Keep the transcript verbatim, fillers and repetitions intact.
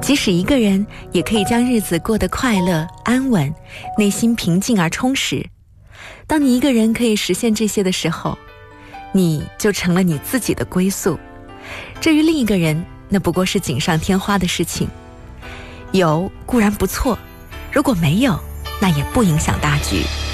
即使一个人也可以将日子过得快乐安稳，内心平静而充实。当你一个人可以实现这些的时候，你就成了你自己的归宿。至于另一个人，那不过是锦上添花的事情。有固然不错，如果没有，那也不影响大局。